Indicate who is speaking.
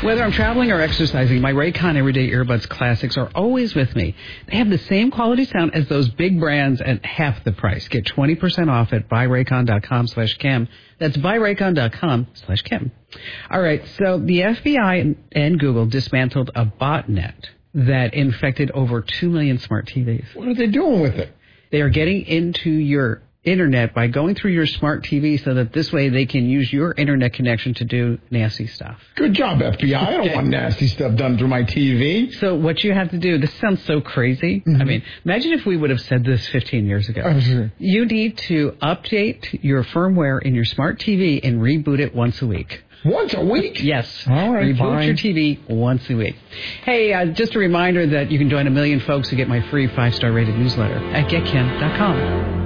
Speaker 1: Whether I'm traveling or exercising, my Raycon Everyday Earbuds Classics are always with me. They have the same quality sound as those big brands at half the price. Get 20% off at buyraycon.com/Kim. That's buyraycon.com/Kim. All right, so the FBI and Google dismantled a botnet that infected over 2 million smart TVs.
Speaker 2: What are they doing with it?
Speaker 1: They are getting into your internet by going through your smart TV so that this way they can use your internet connection to do nasty stuff.
Speaker 2: Good job, FBI. I don't want nasty stuff done through my TV.
Speaker 1: So what you have to do, this sounds so crazy. I mean, imagine if we would have said this 15 years ago.
Speaker 2: Sure.
Speaker 1: You need to update your firmware in your smart TV and reboot it once a week.
Speaker 2: Once a week?
Speaker 1: Yes.
Speaker 2: All right,
Speaker 1: Reboot
Speaker 2: fine.
Speaker 1: your TV once a week. Hey, just a reminder that you can join a million folks who get my free 5-star rated newsletter at getkim.com.